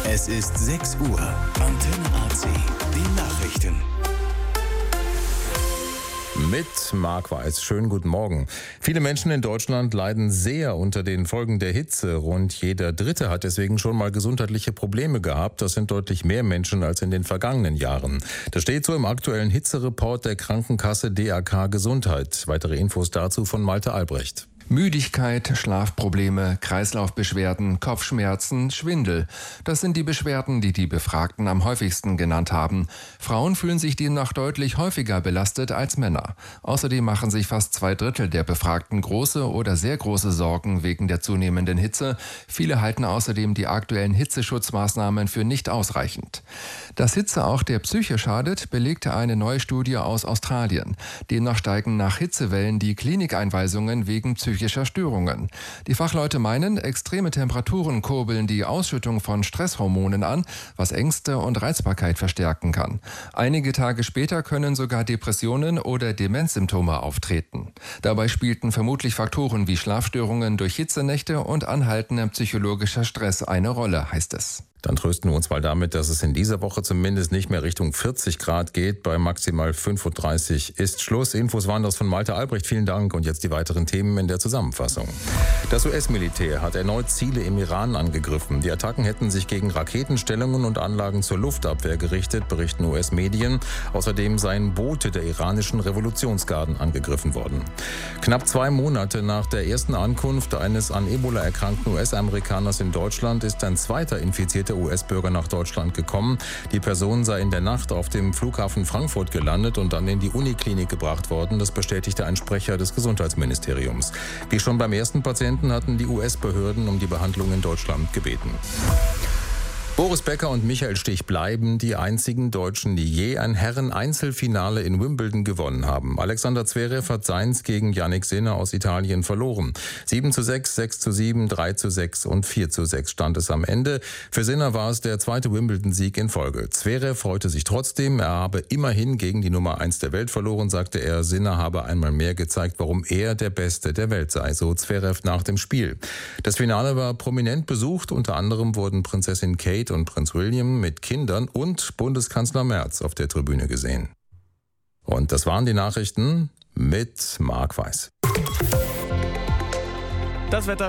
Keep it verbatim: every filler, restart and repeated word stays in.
Es ist sechs Uhr. Antenne A C. Die Nachrichten. Mit Marc Weiß. Schönen guten Morgen. Viele Menschen in Deutschland leiden sehr unter den Folgen der Hitze. Rund jeder Dritte hat deswegen schon mal gesundheitliche Probleme gehabt. Das sind deutlich mehr Menschen als in den vergangenen Jahren. Das steht so im aktuellen Hitze-Report der Krankenkasse D A K Gesundheit. Weitere Infos dazu von Malte Albrecht. Müdigkeit, Schlafprobleme, Kreislaufbeschwerden, Kopfschmerzen, Schwindel. Das sind die Beschwerden, die die Befragten am häufigsten genannt haben. Frauen fühlen sich demnach deutlich häufiger belastet als Männer. Außerdem machen sich fast zwei Drittel der Befragten große oder sehr große Sorgen wegen der zunehmenden Hitze. Viele halten außerdem die aktuellen Hitzeschutzmaßnahmen für nicht ausreichend. Dass Hitze auch der Psyche schadet, belegte eine neue Studie aus Australien. Demnach steigen nach Hitzewellen die Klinikeinweisungen wegen psychischer Störungen. Die Fachleute meinen, extreme Temperaturen kurbeln die Ausschüttung von Stresshormonen an, was Ängste und Reizbarkeit verstärken kann. Einige Tage später können sogar Depressionen oder Demenzsymptome auftreten. Dabei spielten vermutlich Faktoren wie Schlafstörungen durch Hitzenächte und anhaltender psychologischer Stress eine Rolle, heißt es. Dann trösten wir uns mal damit, dass es in dieser Woche zumindest nicht mehr Richtung vierzig Grad geht. Bei maximal fünfunddreißig ist Schluss. Infos waren das von Malte Albrecht. Vielen Dank. Und jetzt die weiteren Themen in der Zusammenfassung. Das U S-Militär hat erneut Ziele im Iran angegriffen. Die Attacken hätten sich gegen Raketenstellungen und Anlagen zur Luftabwehr gerichtet, berichten U S-Medien. Außerdem seien Boote der iranischen Revolutionsgarden angegriffen worden. Knapp zwei Monate nach der ersten Ankunft eines an Ebola erkrankten U S-Amerikaners in Deutschland ist ein zweiter infizierter U S-Bürger nach Deutschland gekommen. Die Person sei in der Nacht auf dem Flughafen Frankfurt gelandet und dann in die Uniklinik gebracht worden. Das bestätigte ein Sprecher des Gesundheitsministeriums. Wie schon beim ersten Patienten hatten die U S-Behörden um die Behandlung in Deutschland gebeten. Boris Becker und Michael Stich bleiben die einzigen Deutschen, die je ein Herren-Einzelfinale in Wimbledon gewonnen haben. Alexander Zverev hat seins gegen Jannik Sinner aus Italien verloren. sieben zu sechs, sechs zu sieben, drei zu sechs und vier zu sechs stand es am Ende. Für Sinner war es der zweite Wimbledon-Sieg in Folge. Zverev freute sich trotzdem. Er habe immerhin gegen die Nummer eins der Welt verloren, sagte er. Sinner habe einmal mehr gezeigt, warum er der Beste der Welt sei, so Zverev nach dem Spiel. Das Finale war prominent besucht. Unter anderem wurden Prinzessin Kate und Prinz William mit Kindern und Bundeskanzler Merz auf der Tribüne gesehen. Und das waren die Nachrichten mit Marc Weiß. Das Wetter